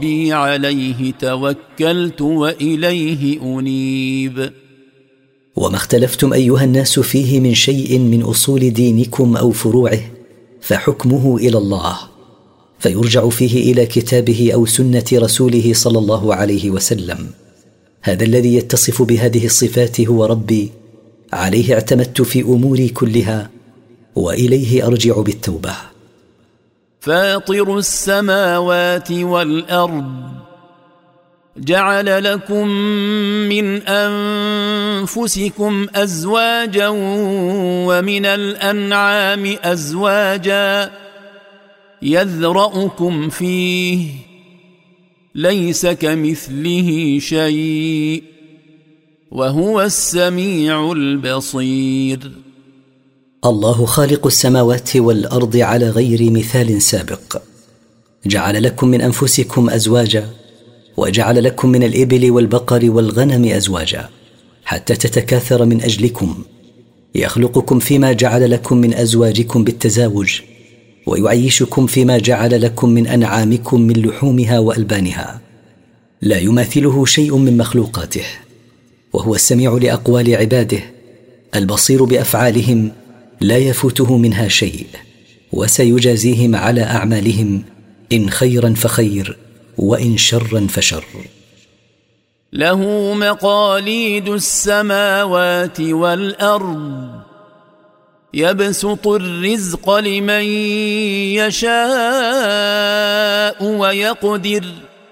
ربي عليه توكلت وإليه أنيب. وما اختلفتم أيها الناس فيه من شيء من أصول دينكم أو فروعه فحكمه إلى الله، فيرجع فيه إلى كتابه أو سنة رسوله صلى الله عليه وسلم. هذا الذي يتصف بهذه الصفات هو ربي، عليه اعتمدت في أموري كلها، وإليه أرجع بالتوبة. فاطر السماوات والأرض، جعل لكم من أنفسكم أزواجا ومن الأنعام أزواجا يذرأكم فيه، ليس كمثله شيء وهو السميع البصير. الله خالق السماوات والأرض على غير مثال سابق، جعل لكم من أنفسكم أزواجا، وجعل لكم من الإبل والبقر والغنم أزواجا حتى تتكاثر من أجلكم، يخلقكم فيما جعل لكم من أزواجكم بالتزاوج، ويعيشكم فيما جعل لكم من أنعامكم من لحومها وألبانها، لا يماثله شيء من مخلوقاته، وهو السميع لأقوال عباده، البصير بأفعالهم، لا يفوته منها شيء، وسيجازيهم على أعمالهم إن خيرا فخير وإن شرا فشر. له مقاليد السماوات والأرض، يبسط الرزق لمن يشاء ويقدر،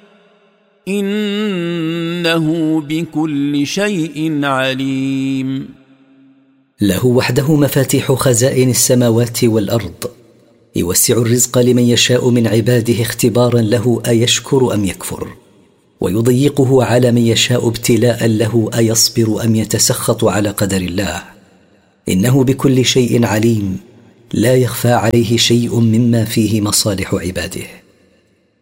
إنه بكل شيء عليم. له وحده مفاتيح خزائن السماوات والأرض، يوسع الرزق لمن يشاء من عباده اختبارا له أيشكر أم يكفر، ويضيقه على من يشاء ابتلاء له أيصبر أم يتسخط على قدر الله. إنه بكل شيء عليم، لا يخفى عليه شيء مما فيه مصالح عباده.